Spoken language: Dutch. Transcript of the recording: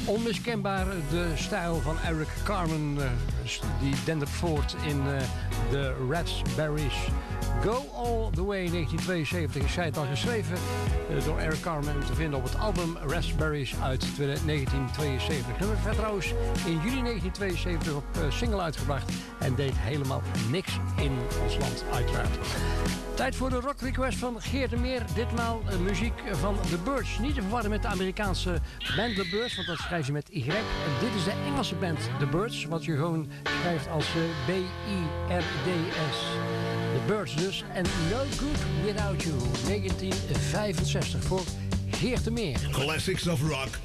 Onmiskenbaar de stijl van Eric Carmen, die dendert voort in de Raspberries. Go All The Way 1972 is zij het al geschreven door Eric Carmen te vinden op het album Raspberries uit 1972. Nummer werd trouwens in juli 1972 op single uitgebracht en deed helemaal niks in ons land uiteraard. Tijd voor de rock request van Geert de Meer. Ditmaal muziek van The Byrds. Niet te verwarren met de Amerikaanse band The Byrds, want dat schrijf je met Y. Dit is de Engelse band The Byrds, wat je gewoon schrijft als B-I-R-D-S. The Byrds dus. En No Good Without You, 1965 voor Geert de Meer. Classics of Rock